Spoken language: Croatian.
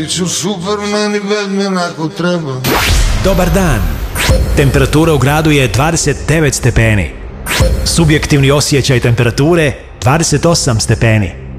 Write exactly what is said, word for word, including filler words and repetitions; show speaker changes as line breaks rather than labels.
Ću Superman i Batman ako treba.
Dobar dan. Temperatura u gradu je dvadeset devet stepeni. Subjektivni osjećaj temperature dvadeset osam stepeni.